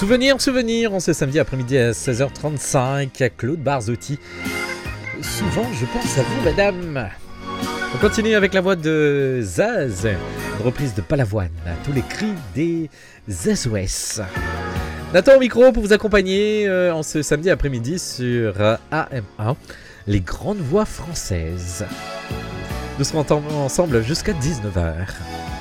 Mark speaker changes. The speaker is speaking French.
Speaker 1: Souvenir, on ce samedi après-midi à 16h35, Claude Barzotti. Souvent, je pense à vous, madame. On continue avec la voix de Zaz, une reprise de Palavoine, tous les cris des SOS. Nathan au micro pour vous accompagner en ce samedi après-midi sur AM1, les grandes voix françaises. Nous serons ensemble jusqu'à 19h.